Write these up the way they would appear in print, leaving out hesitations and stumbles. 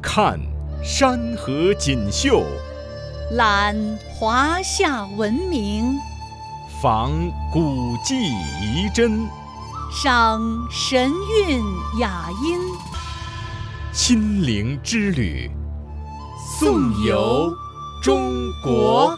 看山河锦绣， 览华夏文明， 访古迹遗珍， 赏神韵雅音。 亲临之旅，颂游中国。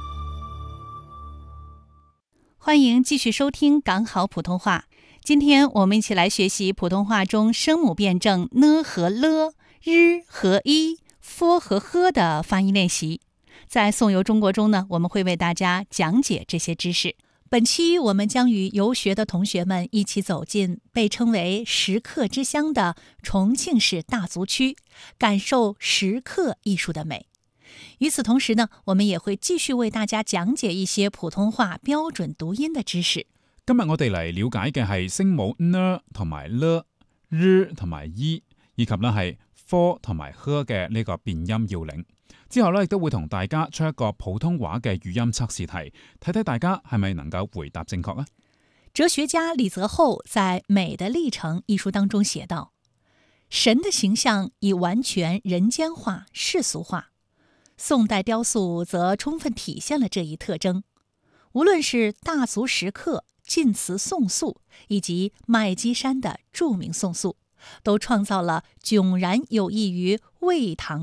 欢迎继续收听港好普通话。今天我们一起来学习普通话中声母辩证呢和了、日和一、f 和呵的发音练习。在颂游中国中呢，我们会为大家讲解这些知识。本期我们将与游学的同学们一起走进被称为石刻之乡的重庆市大足区，感受石刻艺術的美。與此同時呢，我們也會繼續為大家講解一些普通話標準讀音的知識。 今日我哋嚟了解嘅係聲母呢同埋了、日同埋一，以及咧係 f 同埋呵嘅呢個變音要領。之後咧亦都會同大家出一個普通話嘅語音測試題，睇睇大家係咪能夠回答正確啊？ 哲學家李澤厚在《美的歷程》一書當中寫道：神的形象已完全人間化、世俗化。宋代雕塑則充分體現了這一特徵。無論是大足石刻、晉祠宋塑，以及麥積山的著名宋塑，都創造了迥然有益於魏唐